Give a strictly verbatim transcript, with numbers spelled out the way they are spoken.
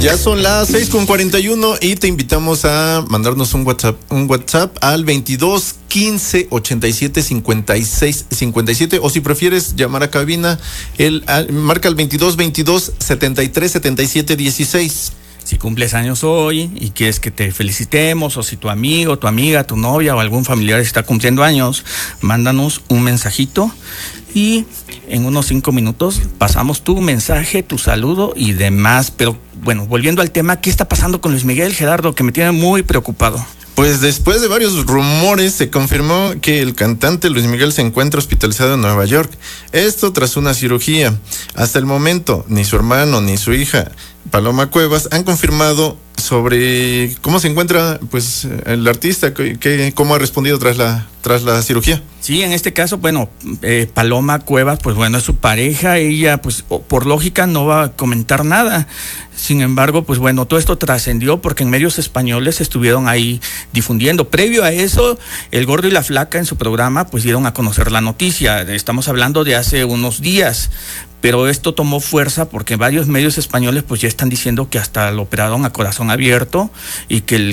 Ya son las seis con cuarenta y uno y te invitamos a mandarnos un WhatsApp, un WhatsApp al veintidós quince ochenta y siete cincuenta y seis cincuenta y siete, o si prefieres llamar a cabina, el al, marca el veintidós veintidós setenta y tres setenta y siete dieciséis. Si cumples años hoy y quieres que te felicitemos, o si tu amigo, tu amiga, tu novia o algún familiar está cumpliendo años, mándanos un mensajito y en unos cinco minutos pasamos tu mensaje, tu saludo y demás. Pero bueno, volviendo al tema, ¿qué está pasando con Luis Miguel, Gerardo? Que me tiene muy preocupado. Pues después de varios rumores se confirmó que el cantante Luis Miguel se encuentra hospitalizado en Nueva York. Esto tras una cirugía. Hasta el momento, ni su hermano ni su hija, Paloma Cuevas, han confirmado sobre cómo se encuentra pues el artista, que, que, cómo ha respondido tras la, tras la cirugía. Sí, en este caso, bueno, eh, Paloma Cuevas, pues bueno, es su pareja, ella pues por lógica no va a comentar nada. Sin embargo, pues bueno, todo esto trascendió porque en medios españoles estuvieron ahí difundiendo. Previo a eso, El Gordo y la Flaca en su programa pues dieron a conocer la noticia. Estamos hablando de hace unos días, pero esto tomó fuerza porque varios medios españoles pues ya están diciendo que hasta lo operaron a corazón abierto y que el